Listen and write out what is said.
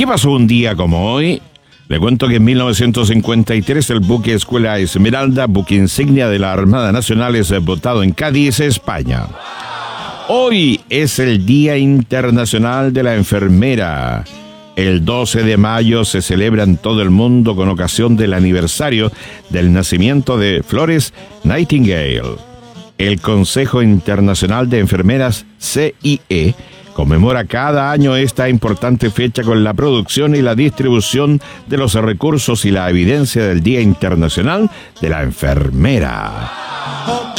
¿Qué pasó un día como hoy? Le cuento que en 1953 el buque Escuela Esmeralda, buque insignia de la Armada Nacional, es botado en Cádiz, España. Hoy es el Día Internacional de la Enfermera. El 12 de mayo se celebra en todo el mundo con ocasión del aniversario del nacimiento de Florence Nightingale. El Consejo Internacional de Enfermeras, CIE, conmemora cada año esta importante fecha con la producción y la distribución de los recursos y la evidencia del Día Internacional de la Enfermera.